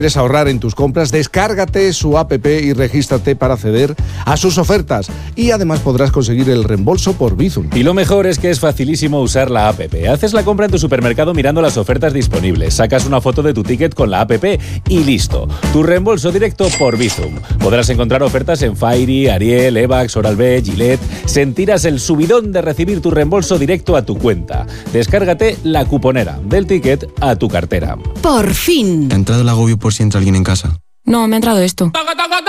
¿Quieres ahorrar en tus compras? Descárgate su app y regístrate para acceder a sus ofertas. Y además podrás conseguir el reembolso por Bizum. Y lo mejor es que es facilísimo usar la app. Haces la compra en tu supermercado mirando las ofertas disponibles, sacas una foto de tu ticket con la app y listo. Tu reembolso directo por Bizum. Podrás encontrar ofertas en Fairy, Ariel, Evax, Oral-B, Gillette. Sentirás el subidón de recibir tu reembolso directo a tu cuenta. Descárgate la cuponera, del ticket a tu cartera. Por fin. ¿Te ha entrado el agobio por si entra alguien en casa? No, me ha entrado esto.